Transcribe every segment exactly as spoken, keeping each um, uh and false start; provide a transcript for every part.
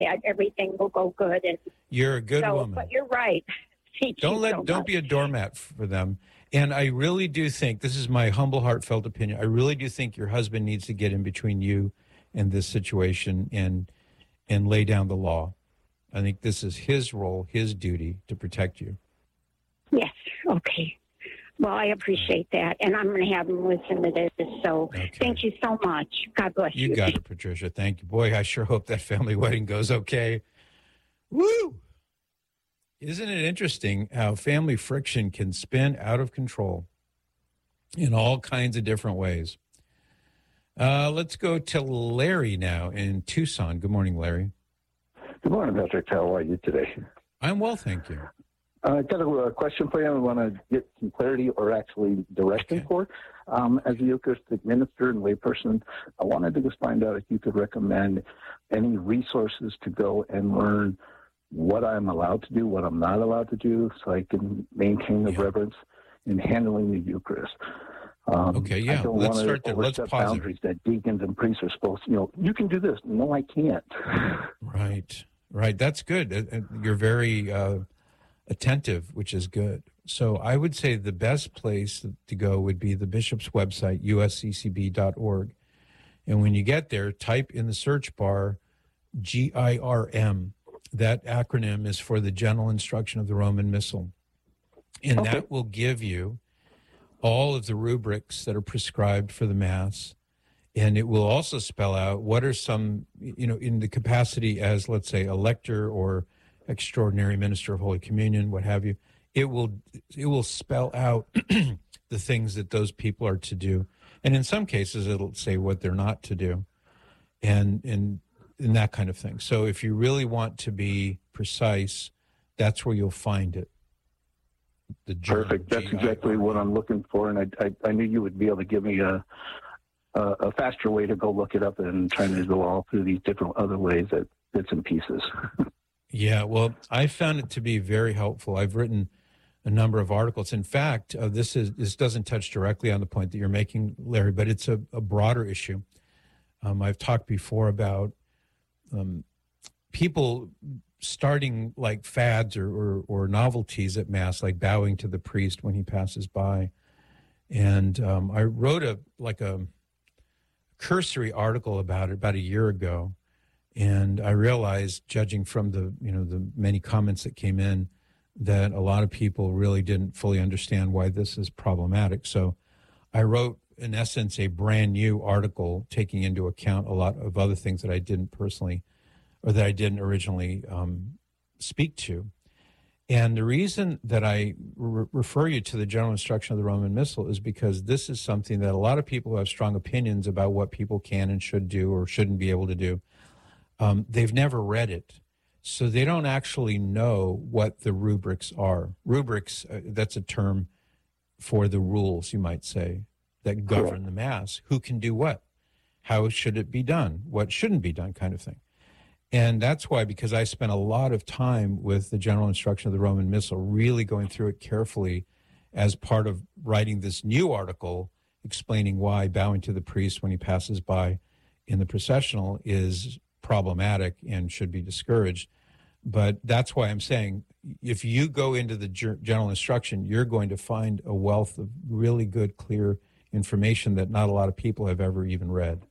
that everything will go good. And you're a good so, woman. But you're right. Thank don't you let so don't much. be a doormat for them. And I really do think, this is my humble, heartfelt opinion, I really do think your husband needs to get in between you and this situation and and lay down the law. I think this is his role, his duty to protect you. Yes. Okay. Well, I appreciate that. And I'm going to have him listen to this. So Okay. Thank you so much. God bless you. You got it, Patricia. Thank you. Boy, I sure hope that family wedding goes okay. Woo! Isn't it interesting how family friction can spin out of control in all kinds of different ways? Uh, let's go to Larry now in Tucson. Good morning, Larry. Good morning, Patrick. How are you today? I'm well, thank you. Uh, I got a, a question for you. I want to get some clarity or actually direction Okay. for. Um, as a Eucharistic minister and layperson, I wanted to just find out if you could recommend any resources to go and learn what I'm allowed to do, what I'm not allowed to do, so I can maintain the Yeah. reverence in handling the Eucharist. Um, Okay, yeah. I don't Let's want start to there. Let's overstep pause there. boundaries that deacons and priests are supposed to, you know, you can do this. No, I can't. Right, right. That's good. Uh, uh, You're very uh, attentive, which is good. So I would say the best place to go would be the bishop's website, U S C C B dot org. And when you get there, type in the search bar G I R M. That acronym is for the General Instruction of the Roman Missal. And Okay. that will give you all of the rubrics that are prescribed for the Mass. And it will also spell out what are some, you know, in the capacity as, let's say, a lector or extraordinary minister of Holy Communion, what have you. It will it will spell out the things that those people are to do. And in some cases, it'll say what they're not to do. And, and, and that kind of thing. So if you really want to be precise, that's where you'll find it. The journal, Perfect. That's G I R M. exactly what I'm looking for, and I, I, I knew you would be able to give me a, a a faster way to go look it up and trying to go all through these different other ways that bits and pieces. Yeah, well, I found it to be very helpful. I've written a number of articles. In fact, uh, this is this doesn't touch directly on the point that you're making, Larry, but it's a, a broader issue. Um, I've talked before about um, people starting like fads or, or, or novelties at Mass, like bowing to the priest when he passes by. And um, I wrote a like a cursory article about it about a year ago. And I realized, judging from the, you know, the many comments that came in, that a lot of people really didn't fully understand why this is problematic. So I wrote, in essence, a brand new article taking into account a lot of other things that I didn't personally, or that I didn't originally um, speak to. And the reason that I re- refer you to the General Instruction of the Roman Missal is because this is something that a lot of people who have strong opinions about what people can and should do or shouldn't be able to do, um, they've never read it. So they don't actually know what the rubrics are. Rubrics, uh, that's a term for the rules, you might say, that govern the Mass. Who can do what? How should it be done? What shouldn't be done, kind of thing. And that's why, because I spent a lot of time with the General Instruction of the Roman Missal, really going through it carefully as part of writing this new article explaining why bowing to the priest when he passes by in the processional is problematic and should be discouraged. But that's why I'm saying, if you go into the General Instruction, you're going to find a wealth of really good, clear information that not a lot of people have ever even read.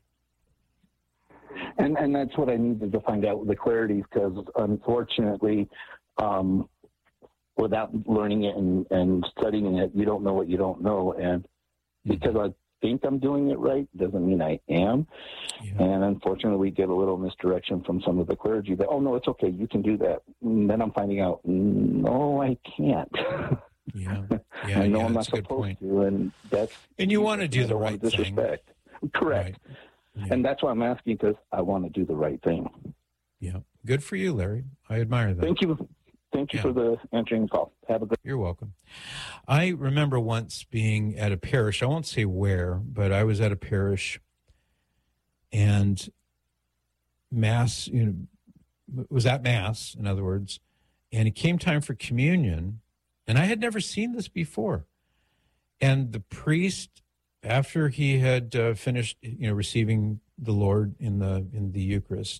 And and that's what I needed to find out, the clarity, because unfortunately, um, without learning it and, and studying it, you don't know what you don't know. And because I think I'm doing it right doesn't mean I am. Yeah. And unfortunately, we get a little misdirection from some of the clergy that, oh, no, it's okay, you can do that. And then I'm finding out, no, I can't. Yeah, yeah, I know yeah, I'm not that's a good supposed point. to, and that's And you want to do I the don't right want to thing. disrespect. Correct. Right. Yeah. And that's why I'm asking, because I want to do the right thing. Yeah, good for you, Larry. I admire that. Thank you. Thank you Yeah. for the answering the call. Have a good. You're welcome. I remember once being at a parish. I won't say where, but I was at a parish, and Mass, you know, was at Mass, in other words, and it came time for communion, and I had never seen this before. And the priest, after he had uh, finished, you know, receiving the Lord in the in the Eucharist,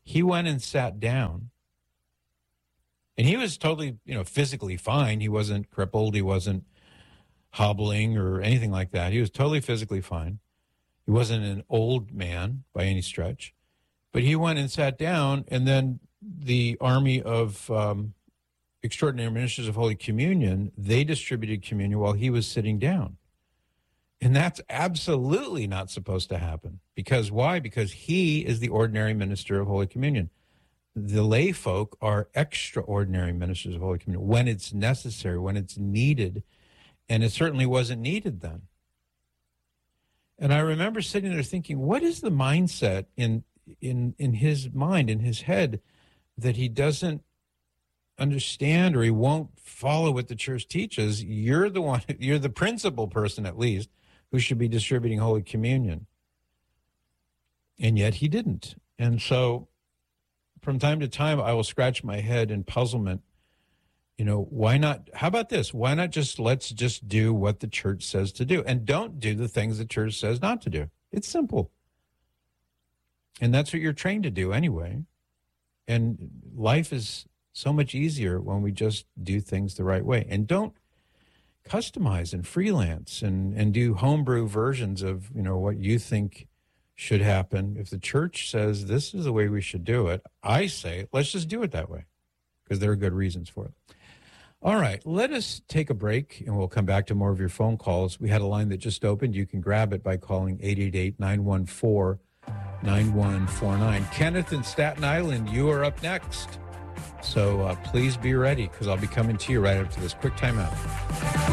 He went and sat down, and he was totally, you know, physically fine. He wasn't crippled. He wasn't hobbling or anything like that. He was totally physically fine. He wasn't an old man by any stretch. But he went and sat down, and then the army of um, extraordinary ministers of Holy Communion, they distributed communion while he was sitting down. And that's absolutely not supposed to happen. Because why? Because he is the ordinary minister of Holy Communion. The lay folk are extraordinary ministers of Holy Communion when it's necessary, when it's needed. And it certainly wasn't needed then. And I remember sitting there thinking, what is the mindset in in in his mind, in his head, that he doesn't understand or he won't follow what the church teaches? You're the one, you're the principal person at least, who should be distributing Holy Communion. And yet he didn't. And so from time to time, I will scratch my head in puzzlement. You know, why not? How about this? Why not just let's just do what the church says to do and don't do the things the church says not to do? It's simple. And that's what you're trained to do anyway. And life is so much easier when we just do things the right way. And don't customize and freelance and, and do homebrew versions of, you know, what you think should happen. If the church says this is the way we should do it, I say, let's just do it that way, because there are good reasons for it. All right, let us take a break, and we'll come back to more of your phone calls. We had a line that just opened. You can grab it by calling eight eight eight, nine one four, nine one four nine. Kenneth in Staten Island, you are up next. So uh, please be ready, because I'll be coming to you right after this quick timeout.